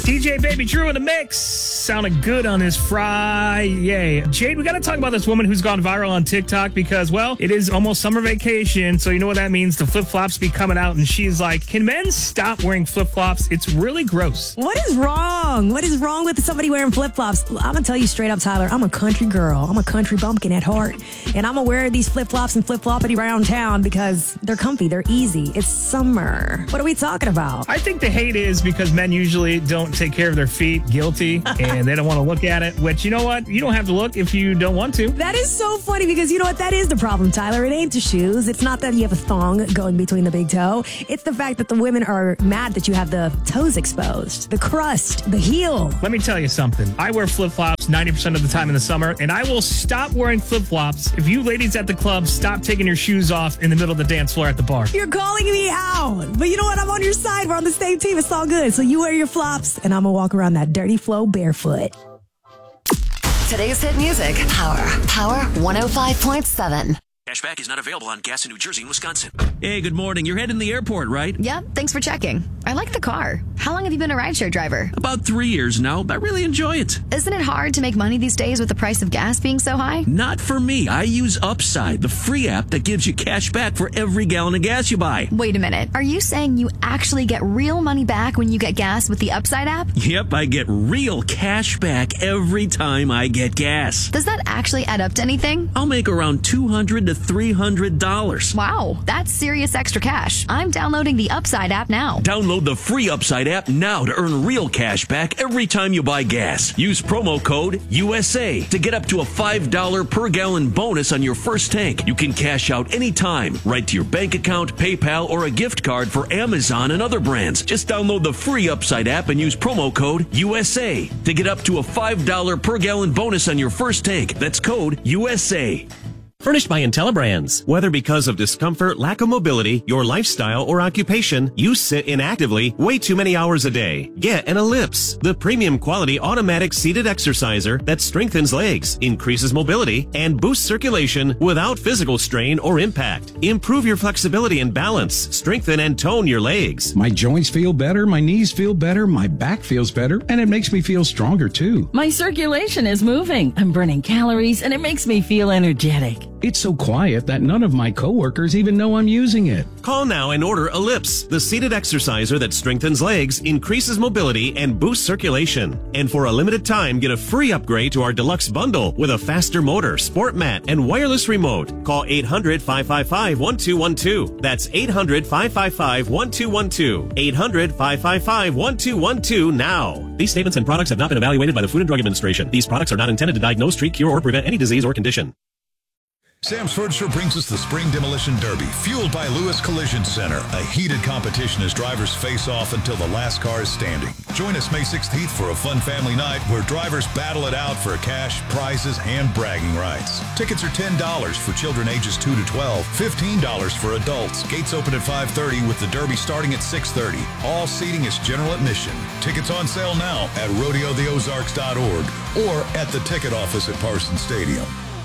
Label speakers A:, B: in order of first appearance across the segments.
A: DJ Baby Drew in the mix. Sounding good on this Friday. Jade, we got to talk about this woman who's gone viral on TikTok because, well, it is almost summer vacation. So you know what that means. The flip-flops be coming out. And she's like, can men stop wearing flip-flops? It's really gross.
B: What is wrong? What is wrong with somebody wearing flip-flops? I'm going to tell you straight up, Tyler. I'm a country girl. I'm a country bumpkin at heart. And I'm going to wear these flip-flops and flip-floppity around town because they're comfy. They're easy. It's summer. What are we talking about?
A: I think the hate is because men usually don't take care of their feet, guilty, and they don't want to look at it, which, you know what? You don't have to look if you don't want to.
B: That is so funny because you know what? That is the problem, Tyler. It ain't the shoes. It's not that you have a thong going between the big toe. It's the fact that the women are mad that you have the toes exposed, the crust, the heel.
A: Let me tell you something. I wear flip-flops 90% of the time in the summer, and I will stop wearing flip-flops if you ladies at the club stop taking your shoes off in the middle of the dance floor at the bar.
B: You're calling me out. But you know what? I'm on your side. We're on the same team. It's all good. So you wear your flops, and I'm going to walk around that dirty flow barefoot.
C: Today's hit music, Power 105.7.
D: Cashback is not available on gas in New Jersey and Wisconsin. Hey, good morning. You're heading to the airport, right?
E: Yep, thanks for checking. I like the car. How long have you been a rideshare driver?
D: About 3 years now. I really enjoy it.
E: Isn't it hard to make money these days with the price of gas being so high?
D: Not for me. I use Upside, the free app that gives you cash back for every gallon of gas you buy.
E: Wait a minute. Are you saying you actually get real money back when you get gas with the Upside app?
D: Yep, I get real cash back every time I get gas.
E: Does that actually add up to anything?
D: I'll make around $200 to $300.
E: Wow, that's serious extra cash. I'm downloading the Upside app now.
D: Download the free Upside app now to earn real cash back every time you buy gas. Use promo code USA to get up to a $5 per gallon bonus on your first tank. You can cash out anytime, right to your bank account, PayPal, or a gift card for Amazon and other brands. Just download the free Upside app and use promo code USA to get up to a $5 per gallon bonus on your first tank. That's code USA.
F: Furnished by IntelliBrands. Whether because of discomfort, lack of mobility, your lifestyle, or occupation, you sit inactively way too many hours a day. Get an Ellipse, the premium quality automatic seated exerciser that strengthens legs, increases mobility, and boosts circulation without physical strain or impact. Improve your flexibility and balance. Strengthen and tone your legs.
G: My joints feel better, my knees feel better, my back feels better, and it makes me feel stronger too.
H: My circulation is moving. I'm burning calories, and it makes me feel energetic.
G: It's so quiet that none of my coworkers even know I'm using it.
F: Call now and order Ellipse, the seated exerciser that strengthens legs, increases mobility, and boosts circulation. And for a limited time, get a free upgrade to our deluxe bundle with a faster motor, sport mat, and wireless remote. Call 800-555-1212. That's 800-555-1212. 800-555-1212 now. These statements and products have not been evaluated by the Food and Drug Administration. These products are not intended to diagnose, treat, cure, or prevent any disease or condition.
I: Sam's Furniture brings us the Spring Demolition Derby, fueled by Lewis Collision Center. A heated competition as drivers face off until the last car is standing. Join us May 16th for a fun family night where drivers battle it out for cash, prizes, and bragging rights. Tickets are $10 for children ages 2 to 12, $15 for adults. Gates open at 5:30 with the Derby starting at 6:30. All seating is general admission. Tickets on sale now at rodeotheozarks.org or at the ticket office at Parsons Stadium.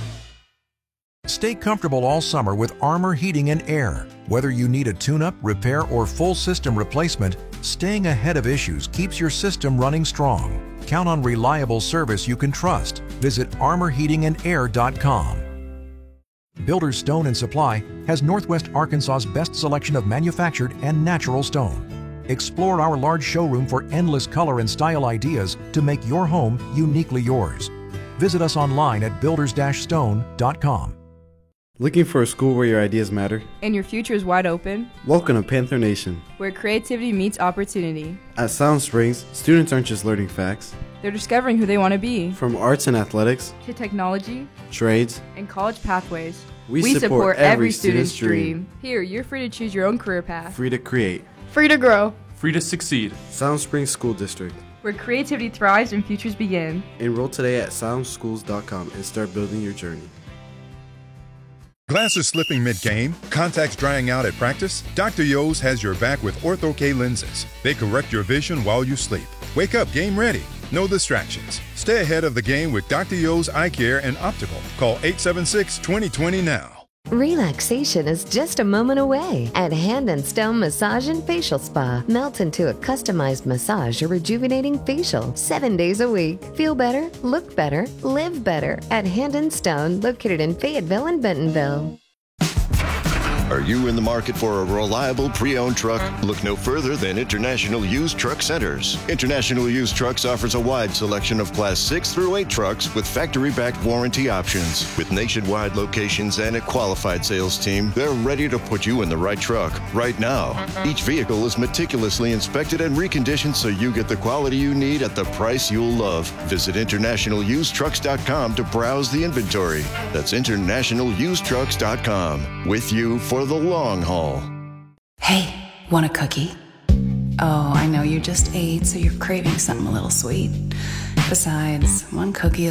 J: Stay comfortable all summer with Armor Heating and Air. Whether you need a tune-up, repair, or full system replacement, staying ahead of issues keeps your system running strong. Count on reliable service you can trust. Visit armorheatingandair.com. Builders Stone and Supply has Northwest Arkansas's best selection of manufactured and natural stone. Explore our large showroom for endless color and style ideas to make your home uniquely yours. Visit us online at builders-stone.com.
K: Looking for a school where your ideas matter?
L: And your future is wide open?
K: Welcome to Panther Nation,
L: where creativity meets opportunity.
K: At Sound Springs, students aren't just learning facts.
L: They're discovering who they want to be.
K: From arts and athletics,
L: to technology,
K: trades,
L: and college pathways.
K: We support every student's dream.
L: Here, you're free to choose your own career path.
K: Free to create.
L: Free to grow.
M: Free to succeed.
K: Sound Springs School District,
L: where creativity thrives and futures begin.
K: Enroll today at soundschools.com and start building your journey.
N: Glasses slipping mid-game? Contacts drying out at practice? Dr. Yo's has your back with Ortho-K lenses. They correct your vision while you sleep. Wake up game ready. No distractions. Stay ahead of the game with Dr. Yo's Eye Care and Optical. Call 876-2020 now.
M: Relaxation is just a moment away at Hand and Stone Massage and Facial Spa. Melt into a customized massage or rejuvenating facial 7 days a week. Feel better, look better, live better at Hand and Stone, located in Fayetteville and Bentonville.
O: Are you in the market for a reliable pre-owned truck? Look no further than International Used Truck Centers. International Used Trucks offers a wide selection of Class 6 through 8 trucks with factory-backed warranty options. With nationwide locations and a qualified sales team, they're ready to put you in the right truck right now. Each vehicle is meticulously inspected and reconditioned so you get the quality you need at the price you'll love. Visit InternationalUsedTrucks.com to browse the inventory. That's InternationalUsedTrucks.com. With you for the long haul.
P: Hey, want a cookie? Oh, I know you just ate, so you're craving something a little sweet. Besides, one cookie